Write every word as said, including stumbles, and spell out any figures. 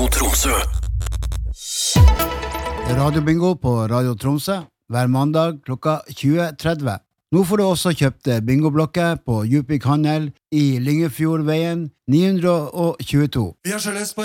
Radio Tromsø. Radiobingo på Radio Tromsø hver mandag klokka tjue tretti. Nå får du også kjøpt bingoblokker på Djupvik Handel i Lyngefjordveien ni hundre tjueto. Vi har så lyst på